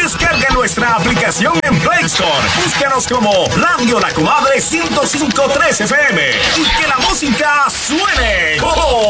Descarga nuestra aplicación en Play Store. Búscanos como Radio La Comadre 105.3 FM y que la música suene.